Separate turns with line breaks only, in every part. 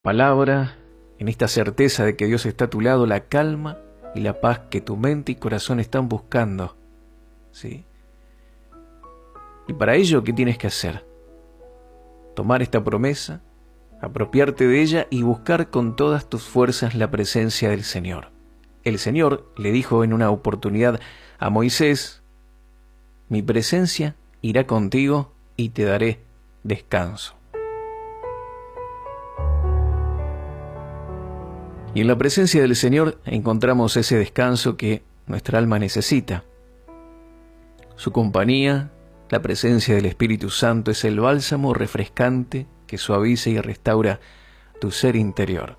palabra, en esta certeza de que Dios está a tu lado, la calma y la paz que tu mente y corazón están buscando, ¿sí? Y para ello, ¿qué tienes que hacer? Tomar esta promesa, apropiarte de ella y buscar con todas tus fuerzas la presencia del Señor. El Señor le dijo en una oportunidad a Moisés: mi presencia irá contigo y te daré descanso. Y en la presencia del Señor encontramos ese descanso que nuestra alma necesita. Su compañía, la presencia del Espíritu Santo, es el bálsamo refrescante que suaviza y restaura tu ser interior.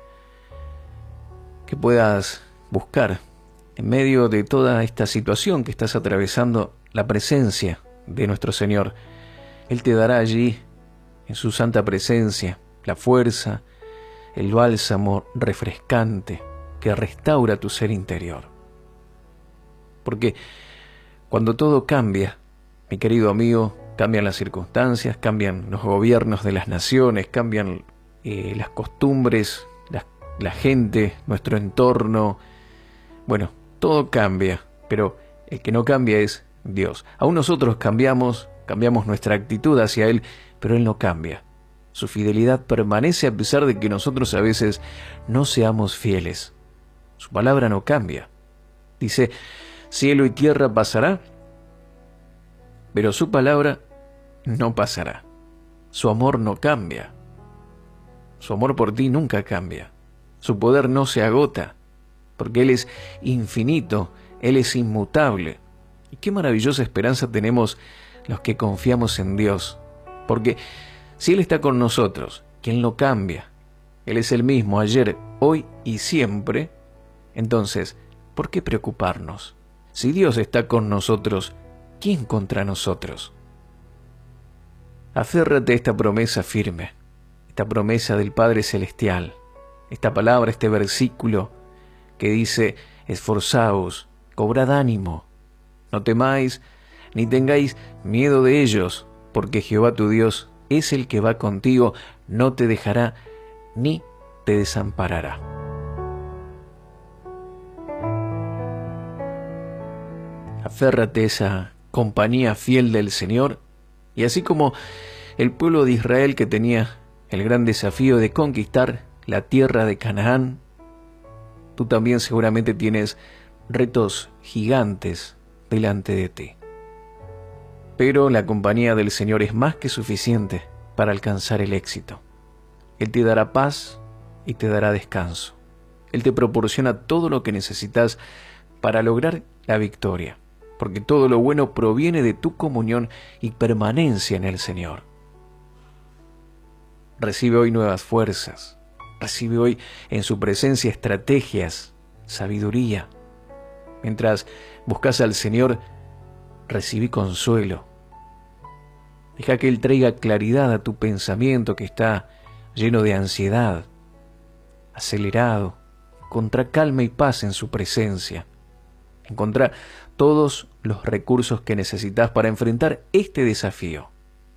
Que puedas buscar, en medio de toda esta situación que estás atravesando, la presencia de nuestro Señor. Él te dará allí, en su santa presencia, la fuerza, el bálsamo refrescante que restaura tu ser interior. Porque cuando todo cambia, mi querido amigo, cambian las circunstancias, cambian los gobiernos de las naciones, cambian las costumbres, la gente, nuestro entorno. Bueno, todo cambia, pero el que no cambia es Dios. Aún nosotros cambiamos nuestra actitud hacia Él, pero Él no cambia. Su fidelidad permanece a pesar de que nosotros a veces no seamos fieles. Su palabra no cambia. Dice, cielo y tierra pasará, pero su palabra no pasará. Su amor no cambia. Su amor por ti nunca cambia. Su poder no se agota, porque Él es infinito, Él es inmutable. Y qué maravillosa esperanza tenemos los que confiamos en Dios, porque si Él está con nosotros, que Él no cambia, Él es el mismo ayer, hoy y siempre, entonces, ¿por qué preocuparnos? Si Dios está con nosotros, ¿quién contra nosotros? Aférrate a esta promesa firme, esta promesa del Padre Celestial, esta palabra, este versículo que dice, esforzaos, cobrad ánimo, no temáis ni tengáis miedo de ellos, porque Jehová tu Dios es el que va contigo, no te dejará ni te desamparará. Aférrate a esa compañía fiel del Señor, y así como el pueblo de Israel que tenía el gran desafío de conquistar la tierra de Canaán, tú también seguramente tienes retos gigantes delante de ti. Pero la compañía del Señor es más que suficiente para alcanzar el éxito. Él te dará paz y te dará descanso. Él te proporciona todo lo que necesitas para lograr la victoria, porque todo lo bueno proviene de tu comunión y permanencia en el Señor. Recibe hoy nuevas fuerzas. Recibe hoy en su presencia estrategias, sabiduría. Mientras buscas al Señor, recibí consuelo. Deja que Él traiga claridad a tu pensamiento que está lleno de ansiedad, acelerado. Encontrá calma y paz en su presencia. Encontrá todos los recursos que necesitas para enfrentar este desafío.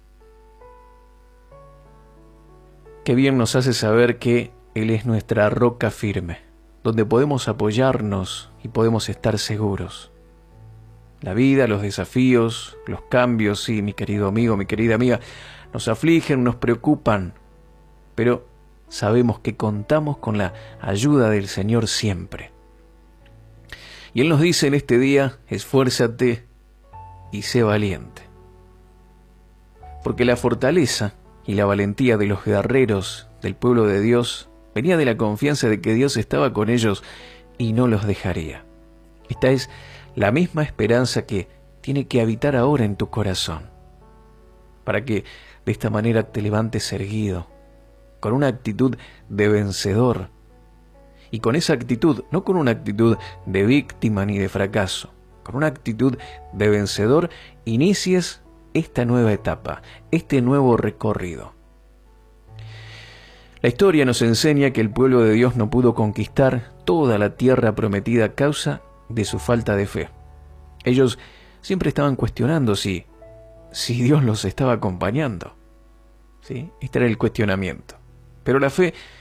Qué bien nos hace saber que Él es nuestra roca firme, donde podemos apoyarnos y podemos estar seguros. La vida, los desafíos, los cambios, sí, mi querido amigo, mi querida amiga, nos afligen, nos preocupan, pero sabemos que contamos con la ayuda del Señor siempre. Y Él nos dice en este día, esfuérzate y sé valiente. Porque la fortaleza y la valentía de los guerreros del pueblo de Dios venía de la confianza de que Dios estaba con ellos y no los dejaría. Esta es la misma esperanza que tiene que habitar ahora en tu corazón, para que de esta manera te levantes erguido, con una actitud de vencedor, y con esa actitud, no con una actitud de víctima ni de fracaso, con una actitud de vencedor, inicies esta nueva etapa, este nuevo recorrido. La historia nos enseña que el pueblo de Dios no pudo conquistar toda la tierra prometida a causa de su falta de fe. Ellos siempre estaban cuestionando si Dios los estaba acompañando. ¿Sí? Este era el cuestionamiento. Pero la fe